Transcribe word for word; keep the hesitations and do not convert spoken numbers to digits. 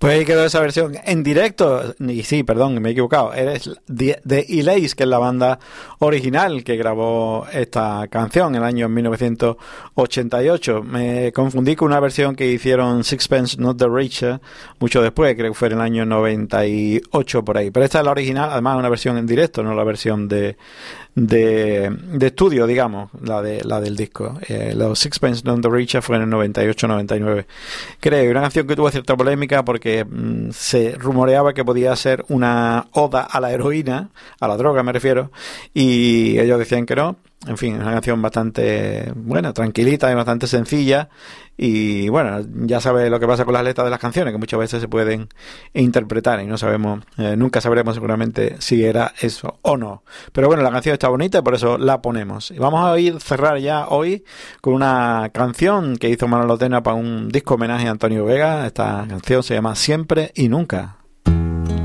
Pues ahí quedó esa versión en directo. Y sí, perdón, me he equivocado. Eres de, de Elais, que es la banda original que grabó esta canción en el año mil novecientos ochenta y ocho. Me confundí con una versión que hicieron Sixpence Not the Richer mucho después, creo que fue en el año noventa y ocho por ahí. Pero esta es la original, además una versión en directo, no la versión de de, de estudio, digamos, la de la del disco. Eh, los Sixpence Not the Richer fue en el noventa y ocho noventa y nueve. Creo, una canción que tuvo cierta polémica porque mmm, se rumoreaba que podía ser una oda a la heroína, a la droga me refiero, y ellos decían que no. En fin, es una canción bastante buena, tranquilita y bastante sencilla. Y bueno, ya sabes lo que pasa con las letras de las canciones, que muchas veces se pueden interpretar y no sabemos, eh, nunca sabremos seguramente si era eso o no. Pero bueno, la canción está bonita y por eso la ponemos. Y vamos a ir cerrar ya hoy con una canción que hizo Manolo Tena para un disco homenaje a Antonio Vega. Esta canción se llama Siempre y Nunca.